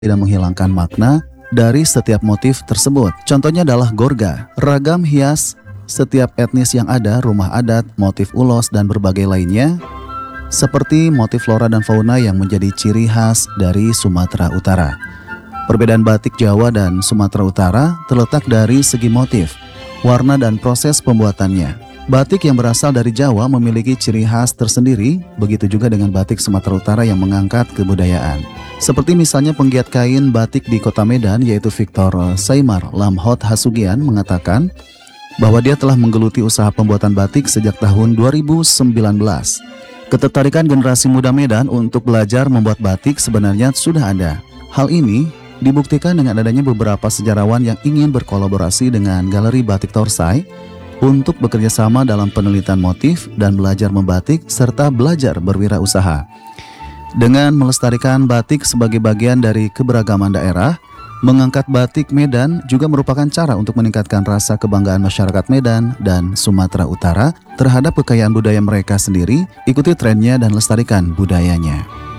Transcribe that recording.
tidak menghilangkan makna dari setiap motif tersebut. Contohnya adalah gorga, ragam hias setiap etnis yang ada, rumah adat, motif ulos, dan berbagai lainnya, seperti motif flora dan fauna yang menjadi ciri khas dari Sumatera Utara. Perbedaan batik Jawa dan Sumatera Utara terletak dari segi motif, warna, dan proses pembuatannya. Batik yang berasal dari Jawa memiliki ciri khas tersendiri, begitu juga dengan batik Sumatera Utara yang mengangkat kebudayaan. Seperti misalnya penggiat kain batik di Kota Medan, yaitu Victor Saimar Lamhot Hasugian, mengatakan bahwa dia telah menggeluti usaha pembuatan batik sejak tahun 2019. Ketertarikan generasi muda Medan untuk belajar membuat batik sebenarnya sudah ada. Hal ini dibuktikan dengan adanya beberapa sejarawan yang ingin berkolaborasi dengan Galeri Batik Torsai untuk bekerja sama dalam penelitian motif dan belajar membatik serta belajar berwirausaha. Dengan melestarikan batik sebagai bagian dari keberagaman daerah, mengangkat batik Medan juga merupakan cara untuk meningkatkan rasa kebanggaan masyarakat Medan dan Sumatera Utara terhadap kekayaan budaya mereka sendiri. Ikuti trennya dan lestarikan budayanya.